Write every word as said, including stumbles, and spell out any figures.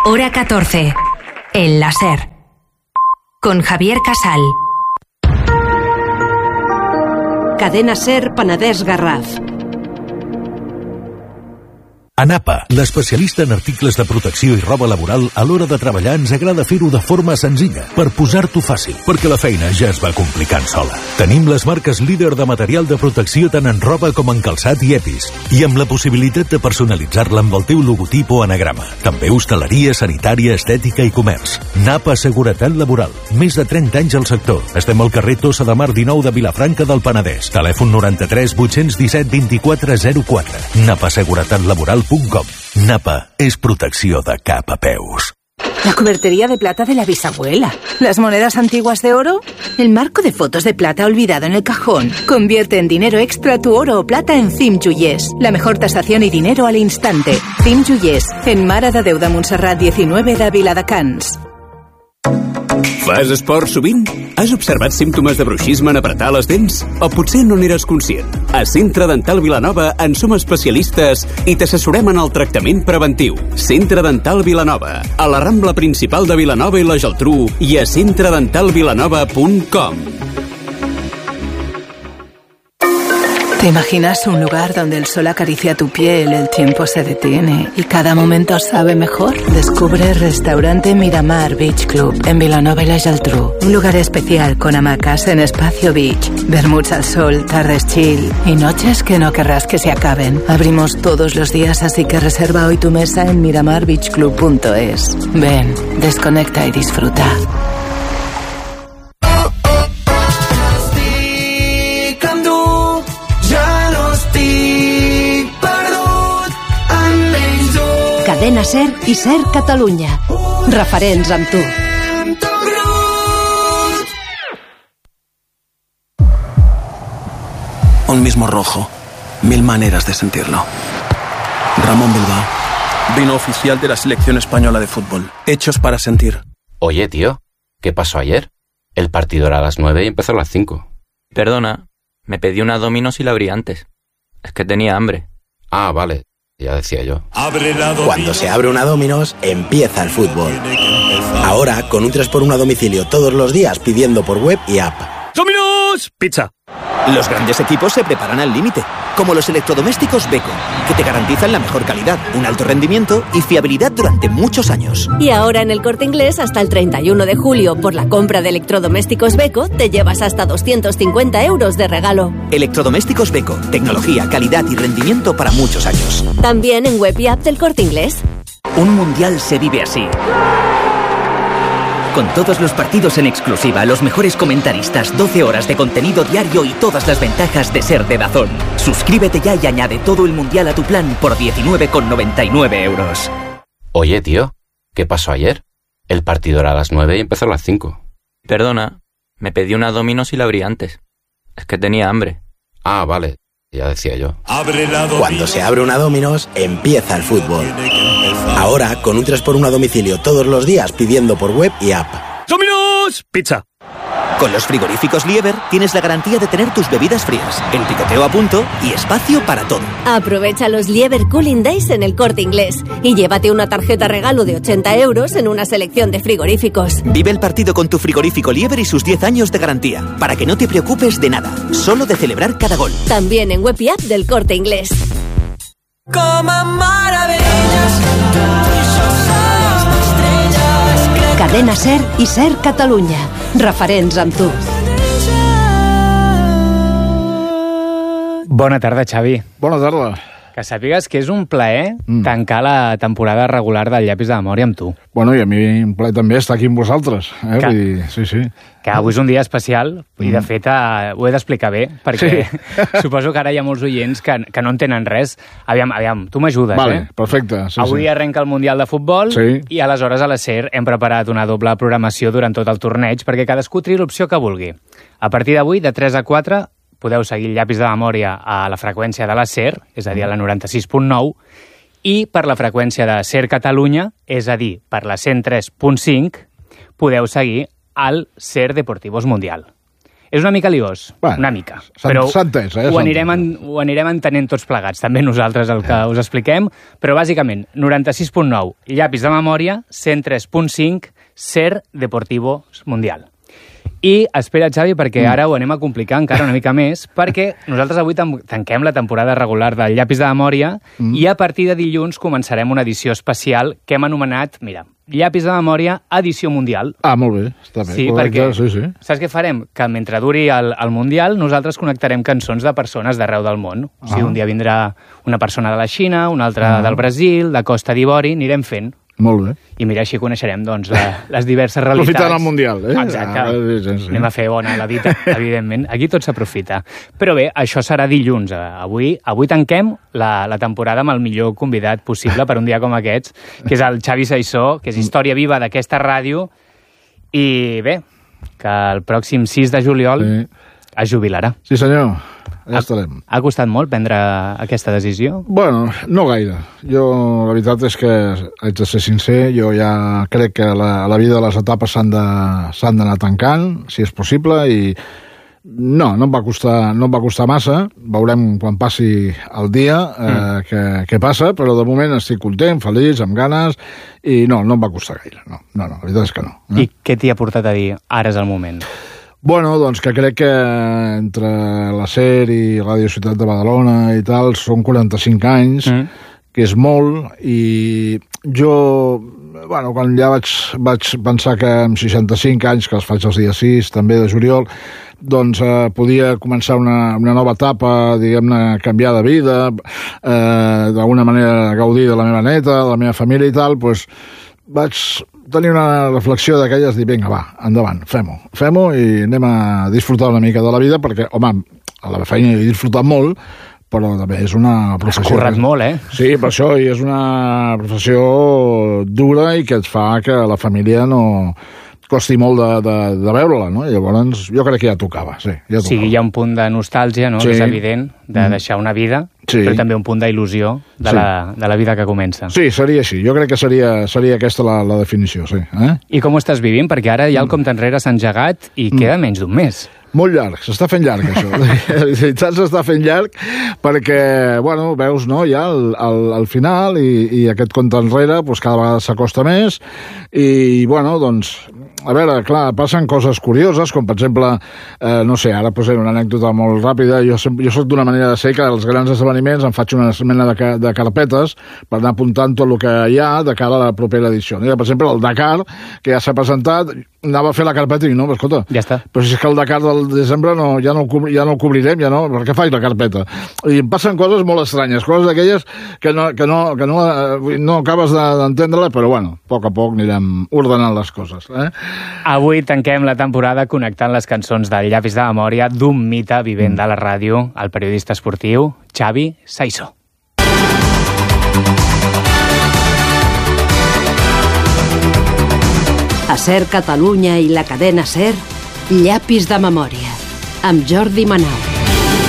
Hora catorce. El láser. Con Javier Casal. Cadena SER Penedès Garraf. ANAPA, l'especialista en articles de protecció i roba laboral, a l'hora de treballar ens agrada fer-ho de forma senzilla, per posar-t'ho fàcil, perquè la feina ja es va complicant sola. Tenim les marques líder de material de protecció tant en roba com en calçat i EPIs, i amb la possibilitat de personalitzar-la amb el teu logotip o anagrama. També hostaleria, sanitària, estètica i comerç. NAPA Seguretat Laboral, més de trenta anys al sector. Estem al carrer Tossa de Mar dinou de Vilafranca del Penedès. Telèfon noranta-tres vuit-cents disset vint-i-quatre zero quatre. napa seguretat laboral punt com. NAPA es protecció de cap a peus. La cubertería de plata de la bisabuela. Las monedas antiguas de oro. El marco de fotos de plata olvidado en el cajón. Convierte en dinero extra tu oro o plata en Cim Joiers. La mejor tasación y dinero al instante. Cim Joiers. En Mare de Déu de Montserrat diecinueve de Viladecans. Fas esport sovint? Has observat símptomes de bruixisme en apretar les dents? O potser no n'eres conscient? A Centre Dental Vilanova en som especialistes i t'assessorem en el tractament preventiu. Centre Dental Vilanova, a la Rambla Principal de Vilanova i la Geltrú i a centre dental vilanova punt com. ¿Te imaginas un lugar donde el sol acaricia tu piel, el tiempo se detiene y cada momento sabe mejor? Descubre Restaurante Miramar Beach Club en Vilanova y la Geltrú. Un lugar especial con hamacas en Espacio Beach, vermuts al sol, tardes chill y noches que no querrás que se acaben. Abrimos todos los días, así que reserva hoy tu mesa en miramar beach club punto es. Ven, desconecta y disfruta. Cadena SER i SER Catalunya. Referents amb tu. Un mismo rojo. Mil maneras de sentirlo. Ramón Bilbao. Vino oficial de la selección española de fútbol. Hechos para sentir. Oye, tío, ¿qué pasó ayer? El partido era a las nueve y empezó a las cinco. Perdona, me pedí una Domino's y la abrí antes. Es que tenía hambre. Ah, vale. Ya decía yo. Cuando se abre una Domino's, empieza el fútbol. Ahora, con un tres por uno a domicilio todos los días pidiendo por web y app. ¡Domino's! Pizza. Los grandes equipos se preparan al límite, como los electrodomésticos Beko, que te garantizan la mejor calidad, un alto rendimiento y fiabilidad durante muchos años. Y ahora en El Corte Inglés, hasta el treinta y uno de julio, por la compra de electrodomésticos Beko, te llevas hasta doscientos cincuenta euros de regalo. Electrodomésticos Beko, tecnología, calidad y rendimiento para muchos años. También en web y app del Corte Inglés. Un mundial se vive así. Con todos los partidos en exclusiva, los mejores comentaristas, doce horas de contenido diario y todas las ventajas de ser de DAZN. Suscríbete ya y añade todo el mundial a tu plan por diecinueve con noventa y nueve euros. Oye, tío, ¿qué pasó ayer? El partido era a las nueve y empezó a las cinco. Perdona, me pedí una Domino's y la abrí antes. Es que tenía hambre. Ah, vale. Ya decía yo. Cuando se abre una Domino's, empieza el fútbol. Ahora, con un tres por uno a domicilio todos los días pidiendo por web y app. ¡Domino's! Pizza. Con los frigoríficos Lieber tienes la garantía de tener tus bebidas frías, el picoteo a punto y espacio para todo. Aprovecha los Lieber Cooling Days en El Corte Inglés y llévate una tarjeta regalo de ochenta euros en una selección de frigoríficos. Vive el partido con tu frigorífico Lieber y sus diez años de garantía, para que no te preocupes de nada, solo de celebrar cada gol. También en web y app del Corte Inglés. Cadena SER i SER Catalunya. Referents amb tu. Bona tarda, Xavi. Bona tarda. Que sàpigues que és un plaer mm. tancar la temporada regular del Llapis de Memòria amb tu. Bueno, i a mi un plaer també estar aquí amb vosaltres. Eh? Que, Vull dir, sí, sí. que avui és un dia especial mm. i, de fet, eh, ho he d'explicar bé, perquè sí. suposo que ara hi ha molts oients que, que no entenen res. Aviam, aviam, tu m'ajudes, vale, eh? Perfecte. Sí, avui sí. arrenca el Mundial de Futbol sí. i aleshores a la SER hem preparat una doble programació durant tot el torneig perquè cadascú triï l'opció que vulgui. A partir d'avui, de tres a quatre, podeu seguir el Llapis de Memòria a la freqüència de la SER, és a dir, a la noranta-sis punt nou, i per la freqüència de SER Catalunya, és a dir, per la cent tres punt cinc, podeu seguir el SER Deportivos Mundial. És una mica liós, bueno, una mica. Però entès, eh, ho, anirem en, ho anirem entenent tots plegats, també nosaltres el que us expliquem. Però bàsicament, noranta-sis punt nou, llapis de memòria, cent tres punt cinc, Ser Deportivo Mundial. I espera, Xavi, perquè mm. ara ho anem a complicar encara una mica més, perquè nosaltres avui tanquem la temporada regular del Llapis de Memòria mm. i a partir de dilluns començarem una edició especial que hem anomenat, mira, Llapis de Memòria Edició Mundial. Ah, molt bé, està bé. Sí, correcte, perquè sí, sí. saps què farem? Que mentre duri el, el Mundial nosaltres connectarem cançons de persones d'arreu del món. O sigui, ah. un dia vindrà una persona de la Xina, una altra ah. del Brasil, de Costa d'Ivori, anirem fent. Molt bé. I mira, així coneixerem doncs, la, les diverses realitats. Aprofitant el Mundial, eh? Exacte. Ah, sí, sí. Anem a fer bona la dita, evidentment. Aquí tot s'aprofita. Però bé, això serà dilluns. Avui avui tanquem la, la temporada amb el millor convidat possible per un dia com aquests, que és el Xavi Saissó, que és història viva d'aquesta ràdio. I bé, que el pròxim sis de juliol sí. es jubilarà. Sí, senyor. Ja estarem. Ha, ha costat molt prendre aquesta decisió? Bueno, no gaire. Jo, la veritat és que, haig de ser sincer, jo ja crec que la, la vida de les etapes s'han d'anar tancant, si és possible, i no, no em va costar, no em va costar massa. Veurem quan passi el dia eh, mm. que, que passa, però de moment estic content, feliç, amb ganes, i no, no em va costar gaire. No, no, no la veritat és que no. Eh? I què t'hi ha portat a dir ara és el moment? Bueno, doncs que crec que entre la SER i Ràdio Ciutat de Badalona i tal són quaranta-cinc anys, mm. que és molt, i jo, bueno, quan ja vaig, vaig pensar que amb seixanta-cinc anys, que els faig els dies sis, també de juliol, doncs eh, podia començar una, una nova etapa, diguem-ne, canviar de vida, eh, d'alguna manera gaudir de la meva neta, de la meva família i tal, doncs vaig tenir una reflexió d'aquelles, dir, vinga, va, endavant, fem-ho, fem-ho i anem a disfrutar una mica de la vida, perquè, home, a la feina he disfrutat molt, però també és una professió... Has currat molt, eh? Sí, per això, i és una professió dura i que et fa que la família no costi molt de, de, de veure-la, no? I llavors jo crec que ja tocava, sí. Ja tocava. Sí, hi ha un punt de nostàlgia, no?, sí. que és evident, de mm. deixar una vida, sí. però també un punt d'il·lusió de, sí. la, de la vida que comença. Sí, seria així. Jo crec que seria, seria aquesta la, la definició, sí. Eh? I com ho estàs vivint? Perquè ara ja el compte enrere s'ha engegat i mm. queda menys d'un mes. Molt llarg, s'està fent llarg, això. La veritat s'està fent llarg perquè, bueno, veus, no?, ja al, al, al final i, i aquest compte enrere doncs, cada vegada s'acosta més i, bueno, doncs, a veure, clar, passen coses curioses, com per exemple, eh, no sé, ara posaré una anècdota molt ràpida, jo, jo soc d'una manera de ser que als grans esdeveniments em faig una mena de, de carpetes per anar apuntant tot el que hi ha de cara a la propera edició. Per exemple, el Dakar, que ja s'ha presentat, anava a fer la carpeta i no, escolta, ja està. Però si és que el Dakar del desembre no, ja, no, ja no el cobrirem, ja no, per què faig la carpeta? I em passen coses molt estranyes, coses d'aquelles que no, que no, que no, no acabes d'entendre-la, però bueno, a poc a poc anirem ordenant les coses. Eh? Avui tanquem la temporada connectant les cançons del Llapis de Memòria d'un mite vivent de la ràdio, el periodista esportiu Xavi Saissó. A SER Catalunya i la cadena SER, Llapis de Memòria, amb Jordi Manal.